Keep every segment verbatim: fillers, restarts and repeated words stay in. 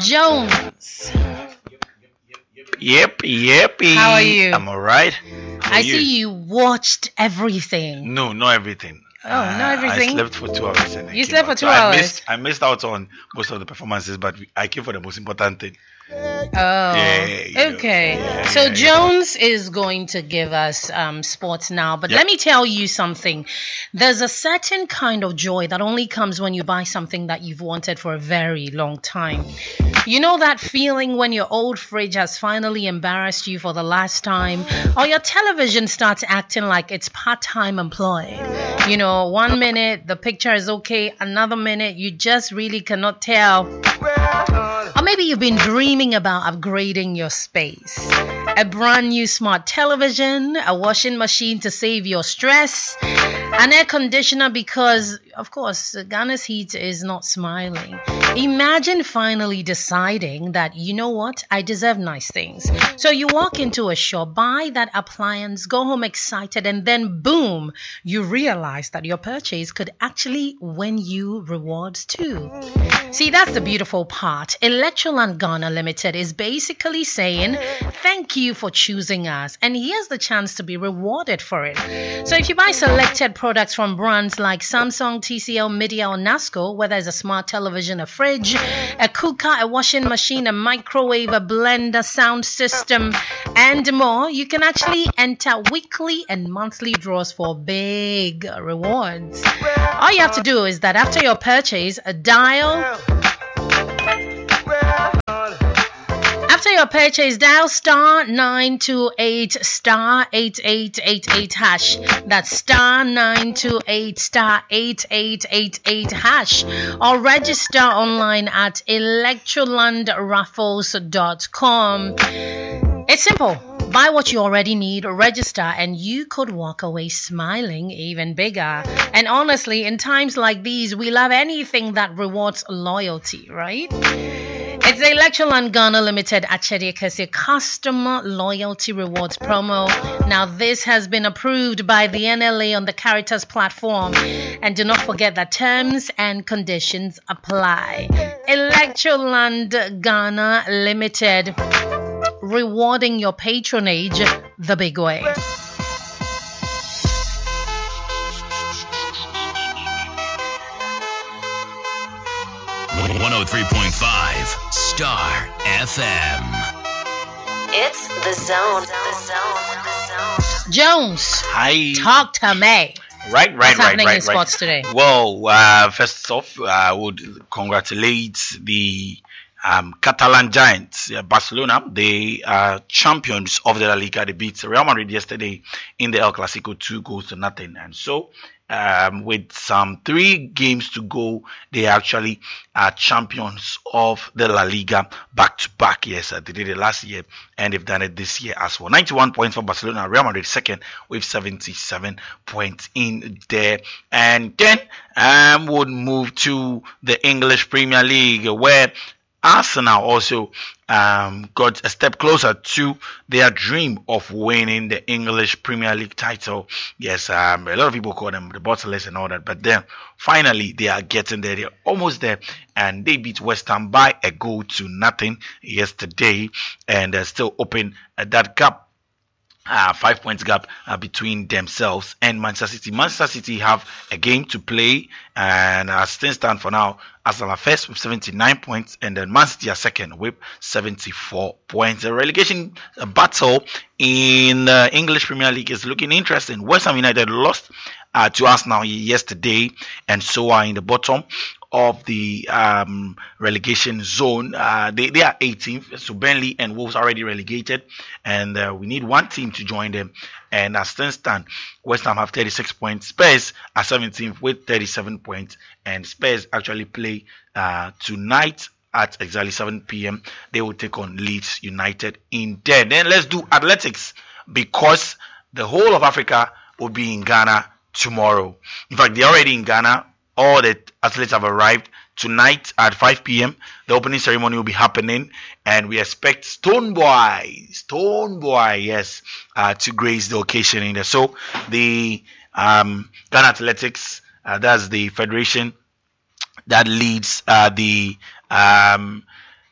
Jones. Yep, yep. How are you? I'm alright. I you? see you watched everything. No, not everything. Oh, uh, not everything. I slept for two hours. And you slept out. for two so hours. I missed, I missed out on most of the performances, but I came for the most important thing. Oh, yeah, okay. Yeah, so yeah, Jones yeah. is going to give us um, sports now, but yep. let me tell you something. There's a certain kind of joy that only comes when you buy something that you've wanted for a very long time. You know that feeling when your old fridge has finally embarrassed you for the last time, or your television starts acting like it's part-time employed. You know, one minute the picture is okay, another minute you just really cannot tell. Or maybe you've been dreaming about upgrading your space. A brand new smart television, a washing machine to save your stress, an air conditioner because, of course, Ghana's heat is not smiling. Imagine finally deciding that, you know what, I deserve nice things. So you walk into a shop, buy that appliance, go home excited, and then boom, you realize that your purchase could actually win you rewards too. See, that's the beautiful part. Electroland Ghana Limited is basically saying, thank you for choosing us, and here's the chance to be rewarded for it. So if you buy selected products from brands like Samsung, T C L, Media, or NASCO, whether it's a smart television, a fridge, a cooker, a washing machine, a microwave, a blender, sound system, and more, you can actually enter weekly and monthly draws for big rewards. All you have to do is that after your purchase, dial After your purchase, dial star nine two eight star eight eight eight eight hash. That's star nine two eight star eight eight eight eight hash. Or register online at electroland raffles dot com. It's simple. Buy what you already need, register, and you could walk away smiling even bigger. And honestly, in times like these, we love anything that rewards loyalty, right? It's the Electroland Ghana Limited Achedi Customer Loyalty Rewards promo. Now, this has been approved by the N L A on the Caritas platform. And do not forget that terms and conditions apply. Electroland Ghana Limited, rewarding your patronage the big way. one oh three point five Star F M. It's the zone. The zone. The zone. Jones, hi. Talk to me. Right, right, What's right, happening right, in sports right. today? Well, uh, first off, I would congratulate the um, Catalan Giants, uh, Barcelona. They are champions of the La Liga. They beat Real Madrid yesterday in the El Clasico, two goals to nothing. And so, Um, with some three games to go, they actually are champions of the La Liga back to back. Yes, uh, they did it last year and they've done it this year as well. ninety-one points for Barcelona, Real Madrid second with seventy-seven points in there. And then um, would move to the English Premier League where Arsenal also um, got a step closer to their dream of winning the English Premier League title. Yes, um, a lot of people call them the bottlers and all that, but then finally they are getting there. They're almost there, and they beat West Ham by a goal to nothing yesterday, and uh, still open uh, that gap. Uh, five points gap uh, between themselves and Manchester City. Manchester City have a game to play, and as things stand for now, Arsenal are first with seventy-nine points, and then Man City are second with seventy-four points. The relegation uh, battle in the English Premier League is looking interesting. West Ham United lost uh, to Arsenal yesterday, and so are in the bottom of the um, relegation zone. Uh, they, they are eighteenth, so Burnley and Wolves are already relegated, and uh, we need one team to join them. And as things stand, West Ham have thirty-six points, Spurs are seventeenth with thirty-seven points, and Spurs actually play uh, tonight at exactly seven p.m. They will take on Leeds United in there. Then let's do athletics, because the whole of Africa will be in Ghana tomorrow. In fact, they're already in Ghana. All the athletes have arrived tonight at five p.m. The opening ceremony will be happening, and we expect Stonebwoy, Stonebwoy, yes, uh, to grace the occasion in there. So the um, Ghana Athletics, uh, that's the federation that leads uh, the um,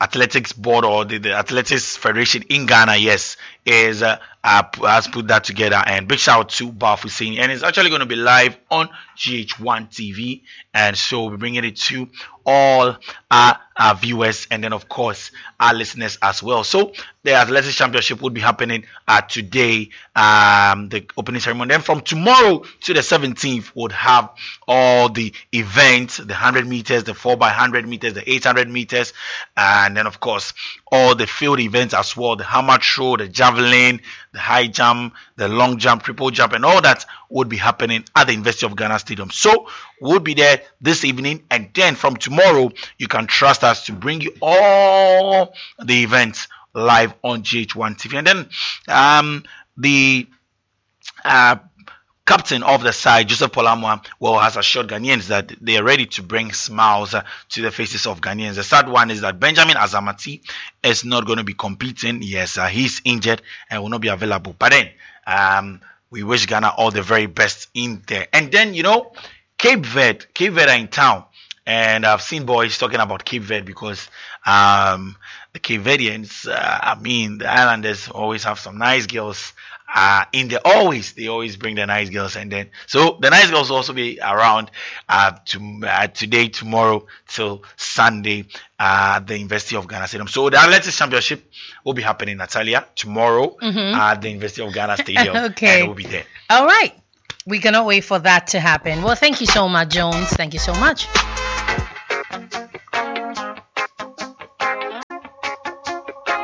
Athletics Board or the, the Athletics Federation in Ghana, yes, is uh, uh, has put that together. And big shout out to Baf Hussein, and it's actually going to be live on G H one T V, and so we're bringing it to all our, our viewers and then of course our listeners as well. So the Athletics Championship would be happening uh, today, um, the opening ceremony. Then from tomorrow to the seventeenth, would have all the events, the one hundred meters, the four by one hundred meters, the eight hundred meters, and then of course all the field events as well, the hammer throw, the javelin, the high jump, the long jump, triple jump, and all that would be happening at the University of Ghana Stadium. So we'll be there this evening, and then from tomorrow you can trust us to bring you all the events live on G H one T V. And then um, the uh, captain of the side, Joseph Polamwa, well, has assured Ghanaians that they are ready to bring smiles uh, to the faces of Ghanaians. The sad one is that Benjamin Azamati is not going to be competing. Yes, uh, he's injured and will not be available. But then um, we wish Ghana all the very best in there. And then, you know, Cape Verde, Cape Verde are in town. And I've seen boys talking about Cape Verde because um, the Cape Verdeans, uh, I mean, the islanders always have some nice girls. Uh, in the always they always bring the nice girls, and then so the nice girls will also be around uh, to, uh today, tomorrow till Sunday uh, at the University of Ghana Stadium. So the Athletics Championship will be happening, Natalia, tomorrow Mhm. at the University of Ghana Stadium. Okay. And we'll be there. All right. We cannot wait for that to happen. Well, thank you so much, Jones. Thank you so much.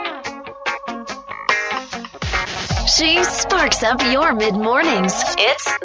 She sparks up your mid mornings. It's